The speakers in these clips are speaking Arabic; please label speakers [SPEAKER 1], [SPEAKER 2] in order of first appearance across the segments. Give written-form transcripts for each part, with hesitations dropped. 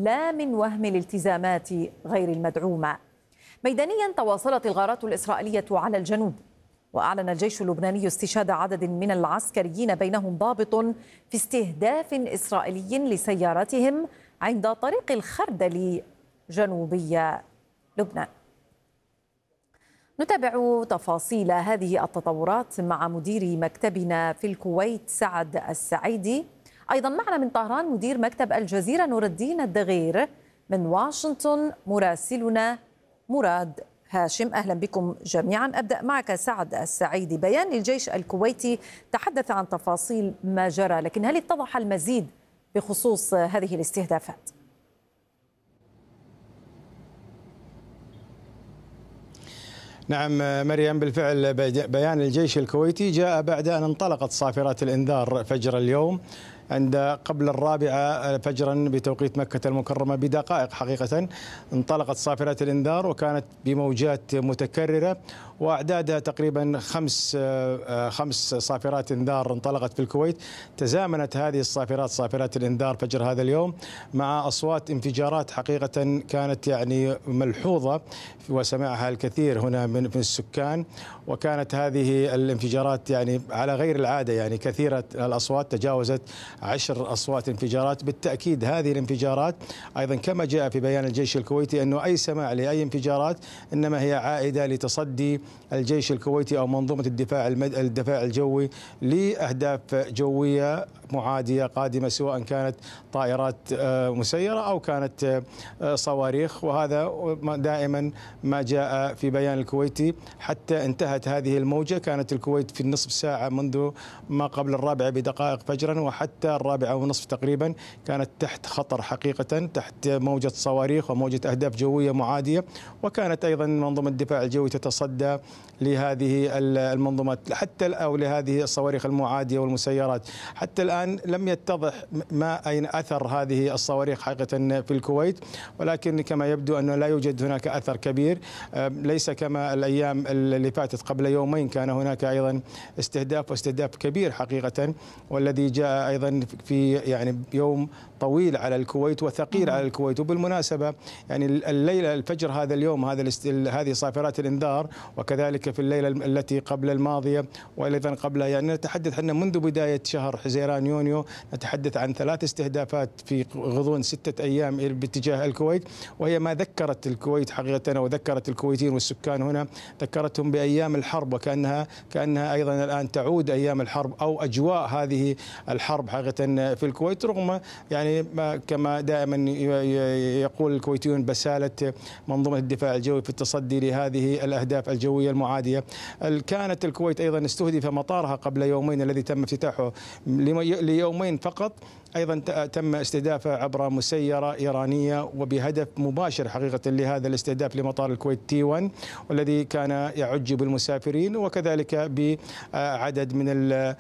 [SPEAKER 1] لا من وهم الالتزامات غير المدعومة. ميدانيا تواصلت الغارات الإسرائيلية على الجنوب، وأعلن الجيش اللبناني استشهاد عدد من العسكريين بينهم ضابط في استهداف إسرائيلي لسيارتهم عند طريق الخردل جنوبي لبنان. نتابع تفاصيل هذه التطورات مع مدير مكتبنا في الكويت سعد السعيدي. أيضا معنا من طهران مدير مكتب الجزيرة نور الدين الدغير. من واشنطن مراسلنا مراد هاشم. أهلا بكم جميعا. أبدأ معك سعد السعيدي. بيان للجيش الكويتي تحدث عن تفاصيل ما جرى، لكن هل اتضح المزيد بخصوص هذه الاستهدافات؟
[SPEAKER 2] نعم مريم، بالفعل بيان الجيش الكويتي جاء بعد أن انطلقت صافرات الإنذار فجر اليوم قبل 4 فجرا بتوقيت مكة المكرمة بدقائق. حقيقة انطلقت صافرات الإنذار وكانت بموجات متكررة، وأعدادها تقريبا خمس صافرات إنذار انطلقت في الكويت. تزامنت هذه الصافرات، صافرات الإنذار فجر هذا اليوم، مع أصوات انفجارات حقيقة كانت يعني ملحوظة وسمعها الكثير هنا من السكان. وكانت هذه الانفجارات يعني على غير العادة، يعني كثيرة الأصوات، تجاوزت 10 أصوات انفجارات. بالتأكيد هذه الانفجارات أيضا كما جاء في بيان الجيش الكويتي أنه أي سماع لأي انفجارات إنما هي عائدة لتصدي الجيش الكويتي أو منظومة الدفاع الجوي لأهداف جوية معادية قادمة، سواء كانت طائرات مسيرة أو كانت صواريخ. وهذا دائما ما جاء في بيان الكويتي. حتى انتهت هذه الموجة كانت الكويت في النصف ساعة منذ ما قبل 4 بدقائق فجرا وحتى 4:30 تقريبا كانت تحت خطر حقيقة، تحت موجة صواريخ وموجة أهداف جوية معادية. وكانت أيضا منظومة الدفاع الجوي تتصدى لهذه المنظومات أو لهذه الصواريخ المعادية والمسيرات. حتى الآن لم يتضح ما أين أثر هذه الصواريخ حقيقة في الكويت، ولكن كما يبدو أنه لا يوجد هناك أثر كبير. ليس كما الأيام اللي فاتت قبل يومين كان هناك أيضا واستهداف كبير حقيقة، والذي جاء أيضا في يعني يوم طويل على الكويت وثقيل على الكويت. وبالمناسبة يعني الليلة الفجر هذا اليوم هذه صافرات الإنذار، وكذلك في الليلة التي قبل الماضية وأيضا قبلها، يعني نتحدث عن منذ بداية شهر حزيران يونيو نتحدث عن 3 استهدافات في غضون 6 أيام باتجاه الكويت. وهي ما ذكرت الكويت حقيقة وذكرت الكويتيين والسكان هنا، ذكرتهم بأيام الحرب، وكأنها أيضا الآن تعود أيام الحرب أو أجواء هذه الحرب حقيقة في الكويت، رغم يعني كما دائما يقول الكويتيون بسالة منظومة الدفاع الجوي في التصدي لهذه الأهداف الجوية المعادية. كانت الكويت أيضا استهدف مطارها قبل يومين الذي تم افتتاحه ليومين فقط، أيضا تم استهدافه عبر مسيرة إيرانية وبهدف مباشر حقيقة لهذا الاستهداف لمطار الكويت T1، والذي كان يعج بالمسافرين وكذلك بعدد من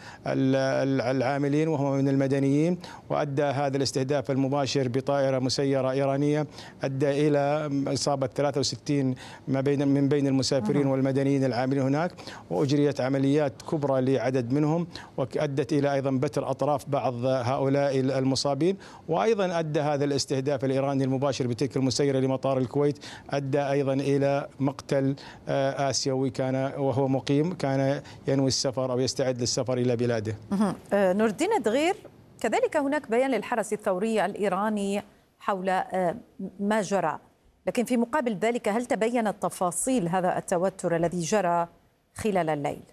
[SPEAKER 2] العاملين وهم من المدنيين. وأدى هذا الاستهداف المباشر بطائرة مسيرة إيرانية أدى إلى إصابة 63 من بين المسافرين والمدنيين العاملين هناك، وأجريت عمليات كبرى لعدد منهم، وأدت إلى أيضا بتر أطراف بعض هؤلاء المصابين. وأيضا أدى هذا الاستهداف الإيراني المباشر بتلك المسيرة لمطار الكويت أدى أيضا إلى مقتل آسيوي كان وهو مقيم، كان ينوي السفر أو يستعد للسفر إلى بلاده.
[SPEAKER 1] نور الدين الدغير، كذلك هناك بيان للحرس الثوري الإيراني حول ما جرى، لكن في مقابل ذلك هل تبينت تفاصيل هذا التوتر الذي جرى خلال الليل؟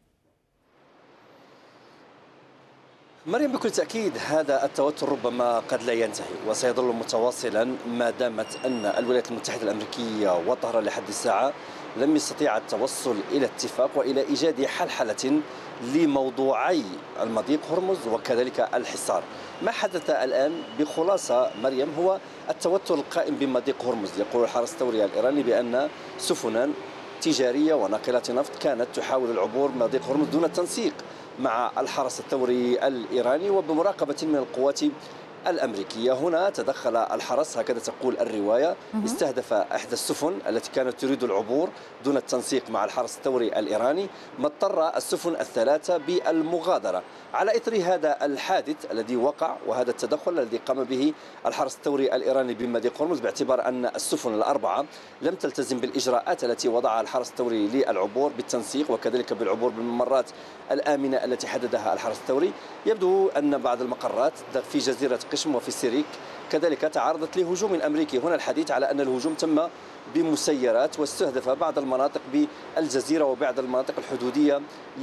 [SPEAKER 3] مريم، بكل تأكيد هذا التوتر ربما قد لا ينتهي وسيظل متواصلا ما دامت أن الولايات المتحدة الأمريكية وطهران لحد الساعة لم يستطيع التوصل إلى اتفاق وإلى إيجاد حلحلة لموضوعي المضيق هرمز وكذلك الحصار. ما حدث الآن بخلاصة مريم هو التوتر القائم بمضيق هرمز. يقول الحرس الثوري الإيراني بأن سفنا تجارية وناقلات نفط كانت تحاول العبور مضيق هرمز دون التنسيق مع الحرس الثوري الإيراني وبمراقبة من القوات الأمريكية. هنا تدخل الحرس، هكذا تقول الرواية، استهدف إحدى السفن التي كانت تريد العبور دون التنسيق مع الحرس الثوري الإيراني، ما اضطر السفن الثلاثة بالمغادرة. على إثر هذا الحادث الذي وقع وهذا التدخل الذي قام به الحرس الثوري الإيراني بمضيق هرمز، باعتبار أن السفن الأربعة لم تلتزم بالإجراءات التي وضعها الحرس الثوري للعبور بالتنسيق وكذلك بالعبور بالممرات الآمنة التي حددها الحرس الثوري، يبدو أن بعض المقرات في جزيرة قشم وفي سيريك كذلك تعرضت لهجوم أمريكي. هنا الحديث على أن الهجوم تم بمسيرات واستهدف بعض المناطق بالجزيرة وبعض المناطق الحدودية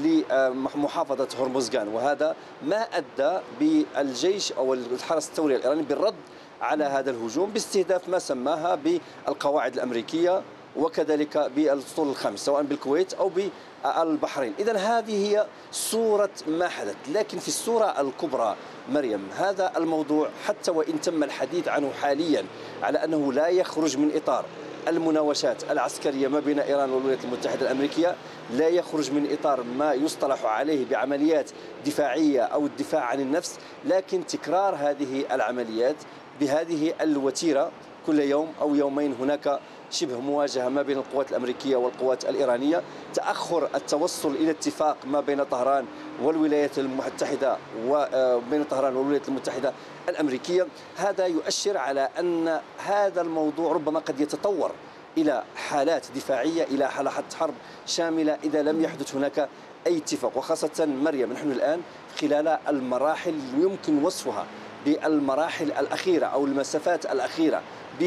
[SPEAKER 3] لمحافظة هرمزغان، وهذا ما أدى بالجيش أو الحرس الثوري الإيراني بالرد على هذا الهجوم باستهداف ما سماها بالقواعد الأمريكية وكذلك بالأسطول الخامس سواء بالكويت أو بالبحرين. إذن هذه هي صورة ما حدث، لكن في الصورة الكبرى مريم هذا الموضوع حتى وإن تم الحديث عنه حاليا على أنه لا يخرج من إطار المناوشات العسكرية ما بين إيران والولايات المتحدة الأمريكية، لا يخرج من إطار ما يصطلح عليه بعمليات دفاعية أو الدفاع عن النفس، لكن تكرار هذه العمليات بهذه الوتيرة كل يوم أو يومين هناك شبه مواجهة ما بين القوات الأمريكية والقوات الإيرانية، تأخر التوصل إلى اتفاق ما بين طهران والولايات المتحدة وبين طهران والولايات المتحدة الأمريكية، هذا يؤشر على أن هذا الموضوع ربما قد يتطور إلى حالات دفاعية، إلى حالة حرب شاملة إذا لم يحدث هناك أي اتفاق. وخاصة مريم نحن الآن خلال المراحل يمكن وصفها بالمراحل الأخيرة أو المسافات الأخيرة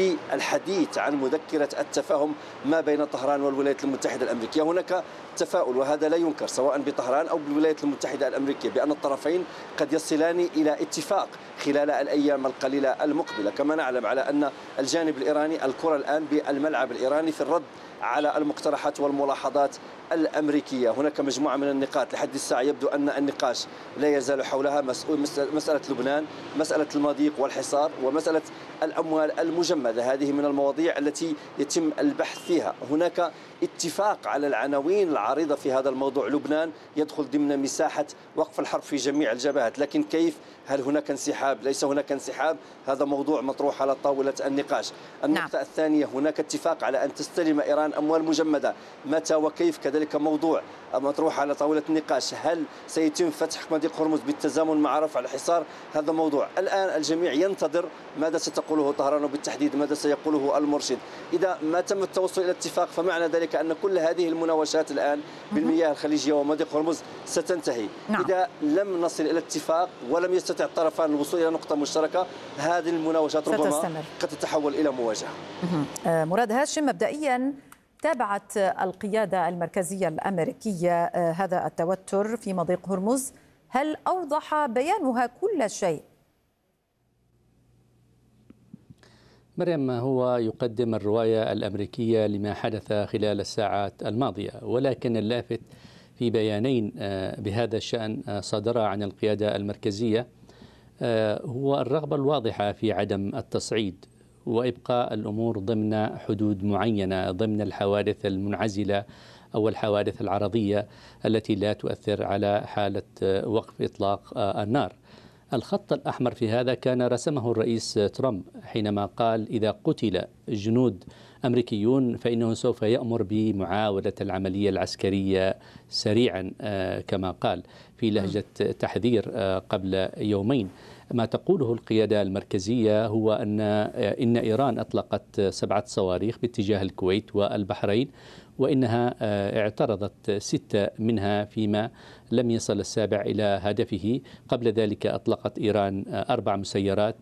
[SPEAKER 3] بالحديث عن مذكرة التفاهم ما بين طهران والولايات المتحدة الأمريكية. هناك تفاؤل وهذا لا ينكر سواء بطهران أو بالولايات المتحدة الأمريكية بأن الطرفين قد يصلان إلى اتفاق خلال الأيام القليلة المقبلة. كما نعلم على أن الجانب الإيراني الكرة الآن بالملعب الإيراني في الرد على المقترحات والملاحظات الأمريكية. هناك مجموعة من النقاط لحد الساعة يبدو أن النقاش لا يزال حولها، مسألة لبنان، مسألة المضيق والحصار، ومسألة الأموال المجمدة. هذه من المواضيع التي يتم البحث فيها. هناك اتفاق على العناوين العريضة في هذا الموضوع. لبنان يدخل ضمن مساحة وقف الحرب في جميع الجبهات، لكن كيف؟ هل هناك انسحاب؟ ليس هناك انسحاب؟ هذا موضوع مطروح على طاولة النقاش. النقطة الثانية هناك اتفاق على أن تستلم إيران أموال مجمدة، متى وكيف؟ كذلك موضوع مطروح على طاولة النقاش. هل سيتم فتح مضيق هرمز بالتزامن مع رفع الحصار؟ هذا موضوع الآن الجميع ينتظر ماذا ستقوله طهران وبالتحديد ماذا سيقوله المرشد. إذا ما تم التوصل إلى اتفاق فمعنى ذلك أن كل هذه المناوشات الآن بالمياه الخليجية ومضيق هرمز ستنتهي. إذا لم نصل إلى اتفاق ولم يستطع الطرفان الوصول إلى نقطة مشتركة، هذه المناوشات ربما قد تتحول إلى مواجهة.
[SPEAKER 1] مراد هاشم، مبدئيا تابعت القيادة المركزية الأمريكية هذا التوتر في مضيق هرمز، هل أوضح بيانها كل شيء؟
[SPEAKER 4] مريم، هو يقدم الرواية الأمريكية لما حدث خلال الساعات الماضية، ولكن اللافت في بيانين بهذا الشأن صدرا عن القيادة المركزية هو الرغبة الواضحة في عدم التصعيد وإبقاء الأمور ضمن حدود معينة، ضمن الحوادث المنعزلة أو الحوادث العرضية التي لا تؤثر على حالة وقف إطلاق النار. الخط الأحمر في هذا كان رسمه الرئيس ترامب حينما قال إذا قتل جنود أمريكيون فإنه سوف يأمر بمعاودة العملية العسكرية سريعا كما قال في لهجة تحذير قبل يومين. ما تقوله القيادة المركزية هو إن إيران أطلقت 7 صواريخ باتجاه الكويت والبحرين، وإنها اعترضت 6 منها فيما لم يصل السابع إلى هدفه. قبل ذلك أطلقت إيران 4 مسيرات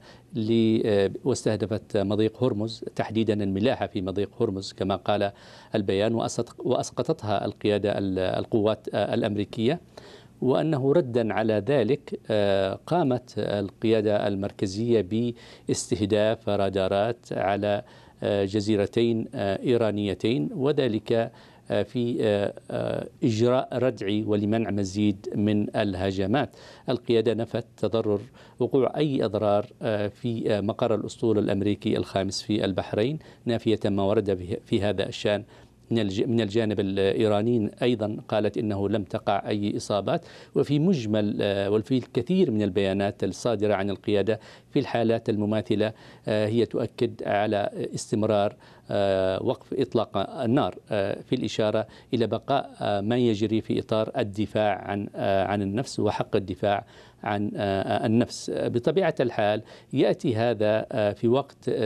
[SPEAKER 4] واستهدفت مضيق هرمز، تحديدا الملاحة في مضيق هرمز كما قال البيان، وأسقطتها القوات الأمريكية. وأنه ردا على ذلك قامت القيادة المركزية باستهداف رادارات على جزيرتين إيرانيتين، وذلك في إجراء ردعي ولمنع مزيد من الهجمات. القيادة نفت تضرر وقوع أي أضرار في مقر الأسطول الأمريكي الخامس في البحرين، نافية ما ورد في هذا الشأن من الجانب الإيراني أيضا قالت إنه لم تقع أي إصابات. وفي مجمل وفي الكثير من البيانات الصادرة عن القيادة في الحالات المماثلة هي تؤكد على استمرار وقف إطلاق النار، في الإشارة إلى بقاء ما يجري في إطار الدفاع عن النفس وحق الدفاع عن النفس. بطبيعة الحال يأتي هذا في وقت